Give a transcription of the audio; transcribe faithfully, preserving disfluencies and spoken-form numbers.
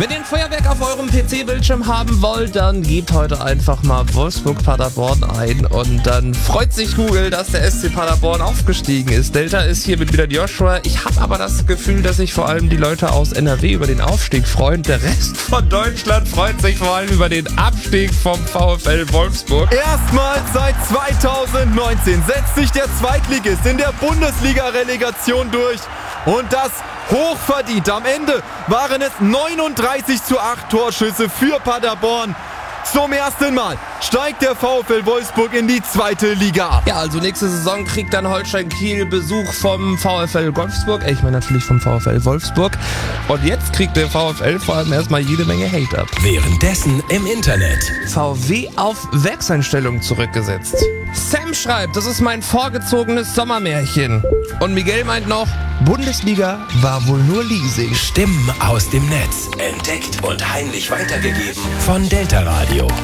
Wenn ihr ein Feuerwerk auf eurem P C-Bildschirm haben wollt, dann gebt heute einfach mal Wolfsburg-Paderborn ein und dann freut sich Google, dass der S C Paderborn aufgestiegen ist. Delta ist hier mit wieder Joshua. Ich habe aber das Gefühl, dass sich vor allem die Leute aus N R W über den Aufstieg freuen. Der Rest von Deutschland freut sich vor allem über den Abstieg vom VfL Wolfsburg. Erstmals seit zweitausendneunzehn setzt sich der Zweitligist in der Bundesliga-Relegation durch. Und das hochverdient. Am Ende waren es neununddreißig zu acht Torschüsse für Paderborn. Zum ersten Mal steigt der VfL Wolfsburg in die zweite Liga ab. Ja, also nächste Saison kriegt dann Holstein Kiel Besuch vom VfL Wolfsburg. Ich meine natürlich vom VfL Wolfsburg. Und jetzt kriegt der VfL vor allem erstmal jede Menge Hate ab. Währenddessen im Internet. V W auf Werkseinstellung zurückgesetzt. Sam schreibt, das ist mein vorgezogenes Sommermärchen. Und Miguel meint noch, Bundesliga war wohl nur Leasing. Stimmen aus dem Netz. Entdeckt und heimlich weitergegeben von Delta Radio.